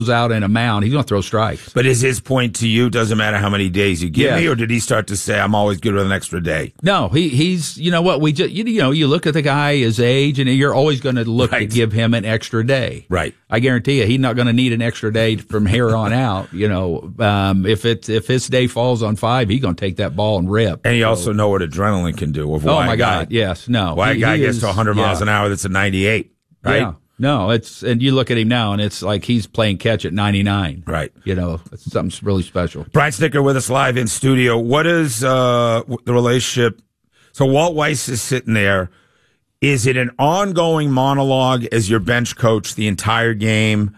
out in a mound, he's going to throw strikes. But is his point to you, doesn't matter how many days you give me, or did he start to say, I'm always good with an extra day? No, he's, you know what, you look at the guy, his age, and you're always going to look to give him an extra day. Right. I guarantee you, he's not going to need an extra day from here on out. If his day falls on 5, he's going to take that ball and rip. And you also know what adrenaline can do. Of why God, yes, no. Why a guy gets to 100 miles an hour that's a 98, right? Yeah. No, and you look at him now, and it's like he's playing catch at 99. Right. It's something really special. Brian Snitker with us live in studio. What is the relationship? So Walt Weiss is sitting there. Is it an ongoing monologue as your bench coach the entire game?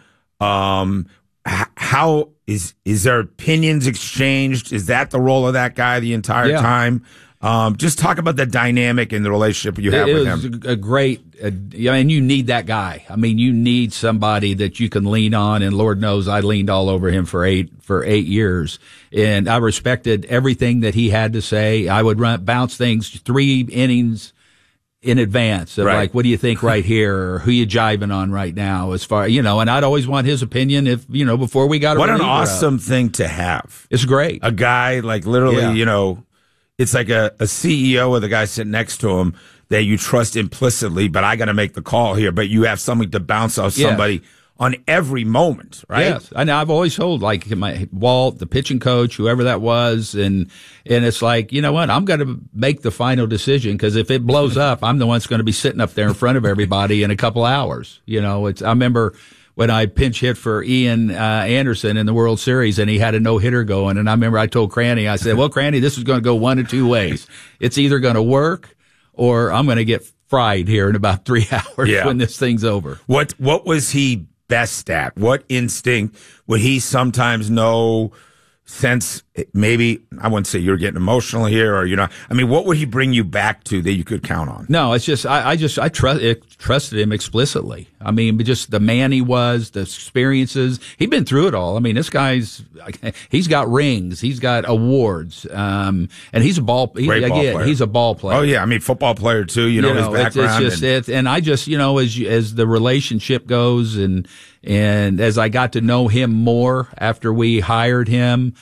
How is there opinions exchanged? Is that the role of that guy the entire time? Just talk about the dynamic and the relationship you have with him. It was a great, and you need that guy. I mean, you need somebody that you can lean on, and Lord knows I leaned all over him for eight years, and I respected everything that he had to say. I would bounce things 3 innings in advance of like, what do you think right here, or who you jiving on right now, as far, and I'd always want his opinion before we got. What an awesome thing to have! It's great. A guy like literally, it's like a CEO or the guy sitting next to him that you trust implicitly, but I got to make the call here. But you have something to bounce off somebody on every moment, right? Yes, and I've always told my Walt, the pitching coach, whoever that was, and it's like, you know what, I'm going to make the final decision, because if it blows up, I'm the one that's going to be sitting up there in front of everybody in a couple hours. I remember when I pinch hit for Ian Anderson in the World Series, and he had a no-hitter going. And I remember I told Cranny, I said, well, Cranny, this is going to go one of 2 ways. It's either going to work, or I'm going to get fried here in about 3 hours when this thing's over. What was he best at? What instinct would he sometimes know? Sense, maybe, I wouldn't say you're getting emotional here, or what would he bring you back to that you could count on? No, it's just I trusted him explicitly. I mean, just the man he was, the experiences, he'd been through it all. I mean, this guy's, he's got rings, he's got awards, and he's a ball player. He's a ball player. Oh yeah, I mean, football player too. His background. It's just and I just as the relationship goes, and as I got to know him more after we hired him,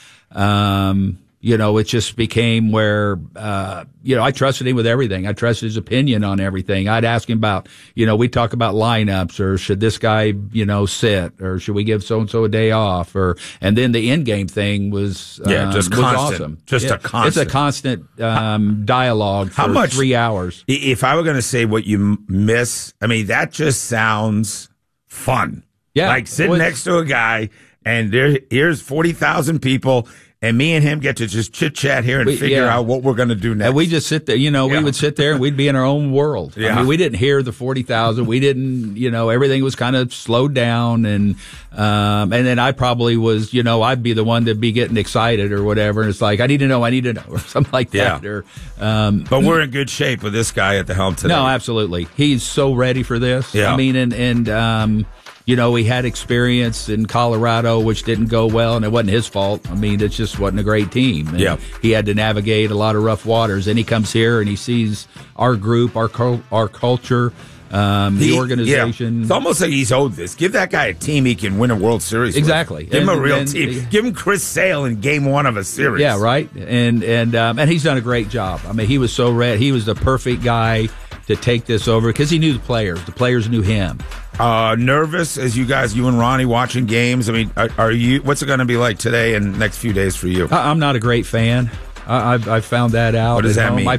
it just became where, I trusted him with everything. I trusted his opinion on everything. I'd ask him about, we'd talk about lineups, or should this guy, sit, or should we give so-and-so a day off, and then the in-game thing was, just was constant. Awesome. A constant. It's a constant, dialogue for How much, 3 hours. If I were going to say what you miss, I mean, that just sounds fun. Yeah. Like sitting next to a guy, and here's 40,000 people, and me and him get to just chit-chat here and figure out what we're going to do next. And we just sit there, we would sit there and we'd be in our own world. Yeah. I mean, we didn't hear the 40,000. We didn't, everything was kind of slowed down. And then I probably was, I'd be the one that'd be getting excited or whatever. And it's like, I need to know, or something like that. Or, but we're in good shape with this guy at the helm today. No, absolutely. He's so ready for this. Yeah. I mean, he had experience in Colorado, which didn't go well, and it wasn't his fault. I mean, it just wasn't a great team. And he had to navigate a lot of rough waters. And he comes here and he sees our group, our culture, the organization. Yeah. It's almost like he's owed this. Give that guy a team he can win a World Series Exactly. with. Give him a real team. Give him Chris Sale in Game 1 of a series. Yeah, right. And he's done a great job. I mean, he was so ready. He was the perfect guy to take this over because he knew the players. The players knew him. Nervous as you and Ronnie watching games? I mean, are you? What's it going to be like today and next few days for you? I'm not a great fan. I found that out. What does that mean?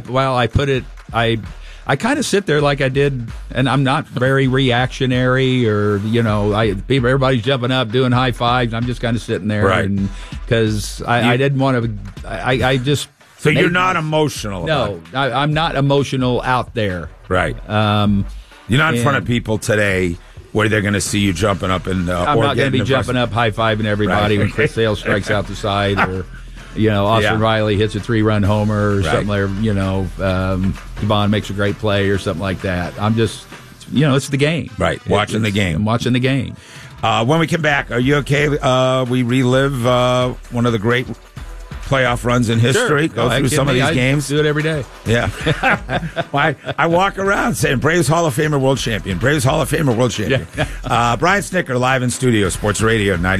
I kind of sit there like I did, and I'm not very reactionary, or everybody's jumping up, doing high fives. I'm just kind of sitting there, right? Because I didn't want to. I just. So you're not emotional. No, I'm not emotional out there. Right. You're not in front of people today where they're going to see you jumping up and. I'm not going to be jumping up, high fiving everybody when Chris Sale strikes out the side, or Austin Riley hits a 3-run homer, or something like Devon makes a great play or something like that. I'm just, it's the game. Right. Watching the game. I'm watching the game. When we come back, are you okay? We relive one of the great playoff runs in history. Sure. Go through some of these games. Do it every day. Yeah. Well, I walk around saying Braves Hall of Famer, world champion. Braves Hall of Famer, world champion. Yeah. Brian Snitker live in studio, Sports Radio 90.